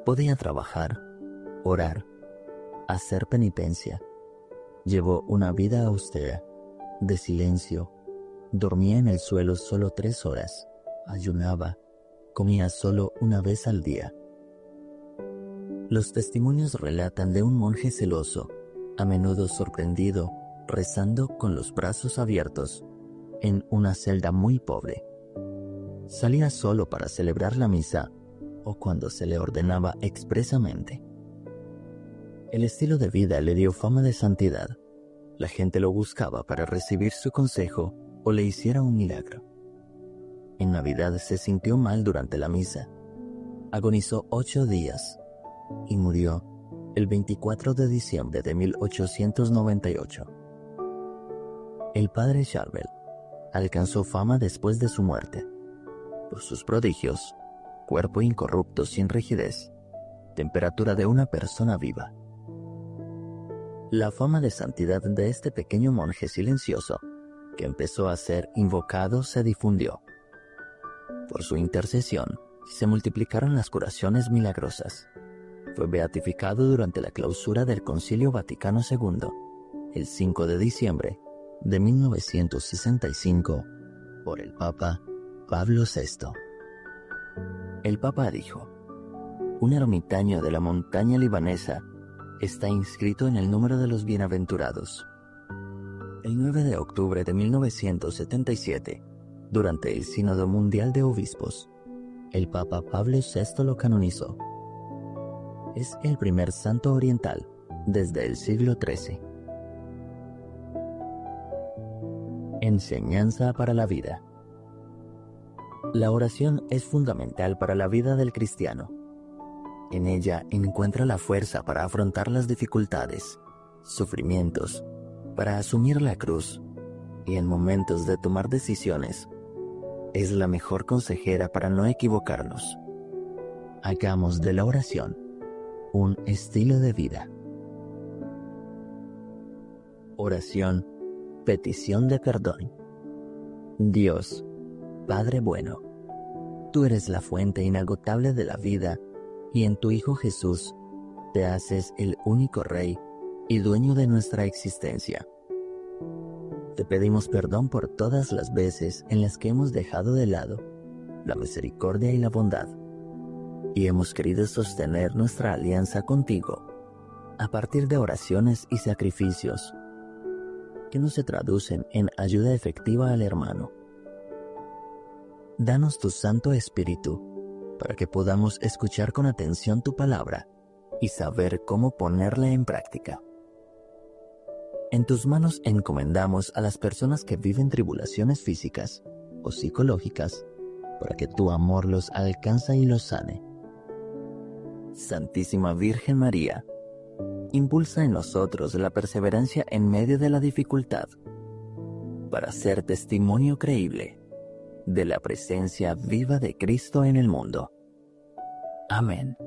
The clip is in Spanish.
Podía trabajar, orar, hacer penitencia. Llevó una vida austera, de silencio. Dormía en el suelo solo 3 horas. Ayunaba. Comía solo una vez al día. Los testimonios relatan de un monje celoso, a menudo sorprendido, rezando con los brazos abiertos, en una celda muy pobre. Salía solo para celebrar la misa o cuando se le ordenaba expresamente. El estilo de vida le dio fama de santidad. La gente lo buscaba para recibir su consejo o le hiciera un milagro. En Navidad se sintió mal durante la misa. Agonizó 8 días y murió el 24 de diciembre de 1898. El padre Charbel alcanzó fama después de su muerte por sus prodigios: cuerpo incorrupto sin rigidez, temperatura de una persona viva. La fama de santidad de este pequeño monje silencioso, que empezó a ser invocado, se difundió. Por su intercesión, se multiplicaron las curaciones milagrosas. Fue beatificado durante la clausura del Concilio Vaticano II, el 5 de diciembre de 1965, por el Papa Pablo VI. El Papa dijo: un ermitaño de la montaña libanesa está inscrito en el número de los bienaventurados. El 9 de octubre de 1977, durante el Sínodo Mundial de Obispos, el Papa Pablo VI lo canonizó. Es el primer santo oriental desde el siglo XIII. Enseñanza para la vida. La oración es fundamental para la vida del cristiano. En ella encuentra la fuerza para afrontar las dificultades, sufrimientos, para asumir la cruz, y en momentos de tomar decisiones, es la mejor consejera para no equivocarnos. Hagamos de la oración un estilo de vida. Oración, petición de perdón. Dios, Padre bueno, tú eres la fuente inagotable de la vida y en tu Hijo Jesús te haces el único Rey y dueño de nuestra existencia. Te pedimos perdón por todas las veces en las que hemos dejado de lado la misericordia y la bondad, y hemos querido sostener nuestra alianza contigo a partir de oraciones y sacrificios que no se traducen en ayuda efectiva al hermano. Danos tu Santo Espíritu para que podamos escuchar con atención tu palabra y saber cómo ponerla en práctica. En tus manos encomendamos a las personas que viven tribulaciones físicas o psicológicas, para que tu amor los alcance y los sane. Santísima Virgen María, impulsa en nosotros la perseverancia en medio de la dificultad, para ser testimonio creíble de la presencia viva de Cristo en el mundo. Amén.